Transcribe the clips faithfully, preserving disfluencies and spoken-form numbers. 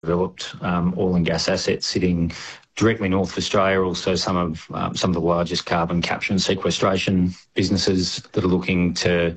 developed um, oil and gas assets sitting directly north of Australia, also some of um, some of the largest carbon capture and sequestration businesses that are looking to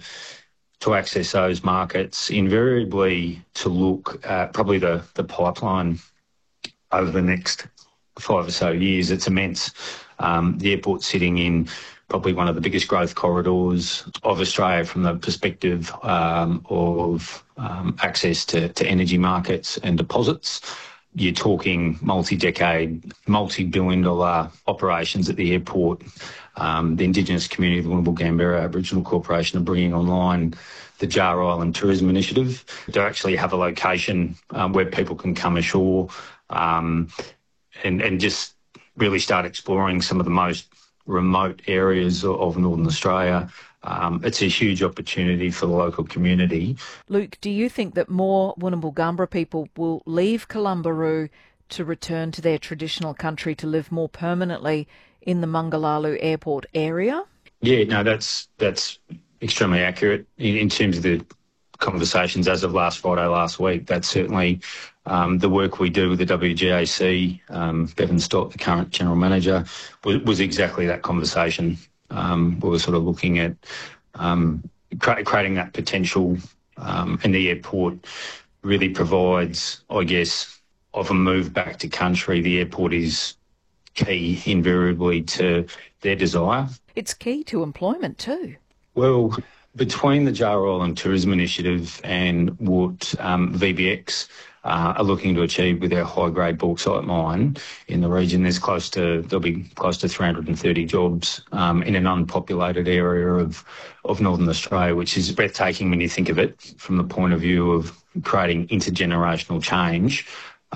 to access those markets, invariably to look at probably the, the pipeline over the next five or so years. It's immense. Um, the airport's sitting in probably one of the biggest growth corridors of Australia from the perspective um, of um, access to, to energy markets and deposits. You're talking multi-decade, multi-billion dollar operations at the airport. Um, the Indigenous community of the Wunibal-Gambera Aboriginal Corporation are bringing online the Jar Island Tourism Initiative to actually have a location um, where people can come ashore um, and, and just really start exploring some of the most remote areas of, of Northern Australia. Um, it's a huge opportunity for the local community. Luke, do you think that more Wunibal-Gambera people will leave Kalumburu to return to their traditional country to live more permanently in the Mangalarlu airport area? Yeah, no, that's that's extremely accurate in, in terms of the conversations as of last Friday, last week. That's certainly um, the work we do with the W G A C. Um, Bevan Stott, the current General Manager, was, was exactly that conversation. Um, we were sort of looking at um, cre- creating that potential, um, and the airport really provides, I guess, of a move back to country. The airport is key invariably to their desire. It's key to employment too. Well, between the Jar Island Tourism Initiative and what um, V B X uh, are looking to achieve with our high-grade bauxite mine in the region, there's close to there'll be close to three hundred thirty jobs um, in an unpopulated area of of Northern Australia, which is breathtaking when you think of it from the point of view of creating intergenerational change.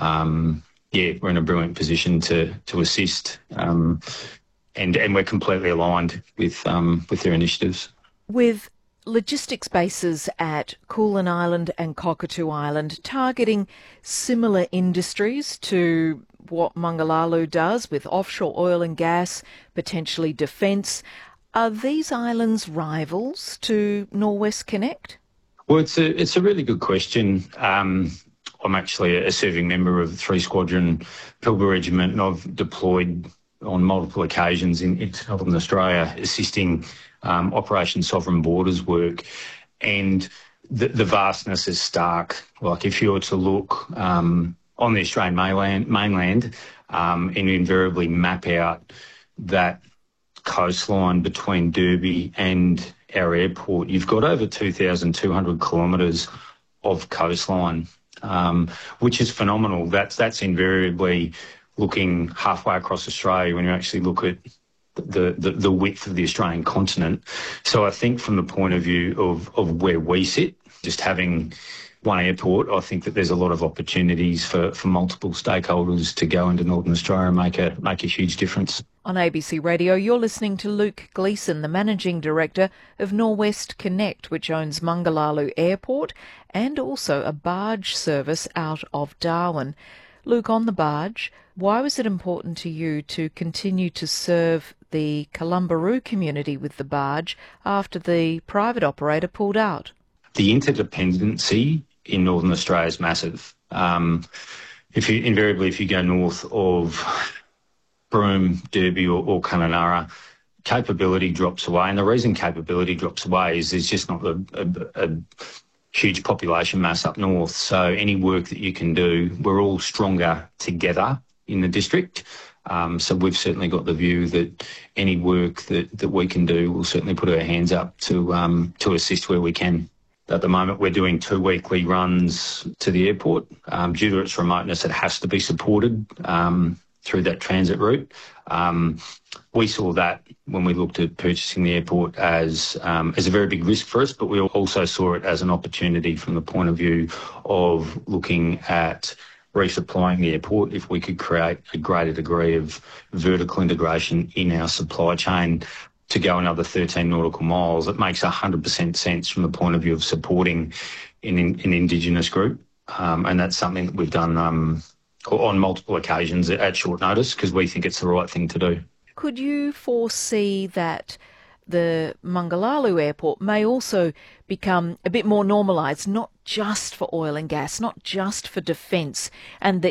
Um, yeah, we're in a brilliant position to to assist, um, and and we're completely aligned with um, with their initiatives. With logistics bases at Kulin Island and Cockatoo Island targeting similar industries to what Mangalarlu does with offshore oil and gas, potentially defence, are these islands rivals to Norwest Connect? Well, it's a it's a really good question. Um, I'm actually a serving member of the three Squadron Pilbara Regiment, and I've deployed on multiple occasions in, in Northern Australia assisting um, Operation Sovereign Borders work. And the, the vastness is stark. Like if you were to look um, on the Australian mainland, mainland um, and invariably map out that coastline between Derby and our airport, you've got over two thousand two hundred kilometres of coastline, um, which is phenomenal. That's, that's invariably looking halfway across Australia when you actually look at the, the, the width of the Australian continent. So I think from the point of view of, of where we sit, just having one airport, I think that there's a lot of opportunities for, for multiple stakeholders to go into Northern Australia and make a, make a huge difference. On A B C Radio, you're listening to Luke Gleeson, the Managing Director of Norwest Connect, which owns Mangalarlu Airport and also a barge service out of Darwin. Luke, on the barge, why was it important to you to continue to serve the Kalumburu community with the barge after the private operator pulled out? The interdependency in Northern Australia is massive. Um, if you invariably, if you go north of Broome, Derby or, or Kununurra, capability drops away. And the reason capability drops away is there's just not a, a, a huge population mass up north. So any work that you can do, we're all stronger together in the district. Um, so we've certainly got the view that any work that, that we can do, we'll certainly put our hands up to um, to assist where we can. At the moment, we're doing two weekly runs to the airport. Um, due to its remoteness, it has to be supported um, through that transit route. Um, we saw that when we looked at purchasing the airport as um, as a very big risk for us, but we also saw it as an opportunity from the point of view of looking at resupplying the airport. If we could create a greater degree of vertical integration in our supply chain to go another thirteen nautical miles, it makes one hundred percent sense from the point of view of supporting an, an Indigenous group. Um, and that's something that we've done um, on multiple occasions at short notice because we think it's the right thing to do. Could you foresee that the Mangalarlu airport may also become a bit more normalised, not just for oil and gas, not just for defence, and that